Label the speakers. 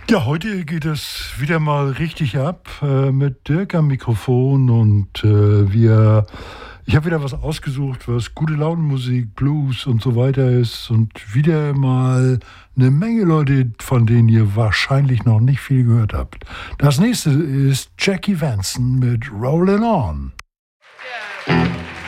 Speaker 1: Ja, heute geht es wieder mal richtig ab mit Dirk am Mikrofon und ich habe wieder was ausgesucht, was gute Laune-Musik, Blues und so weiter ist und wieder mal eine Menge Leute, von denen ihr wahrscheinlich noch nicht viel gehört habt. Das nächste ist Jackie Vanson mit Rollin' On.
Speaker 2: Yeah.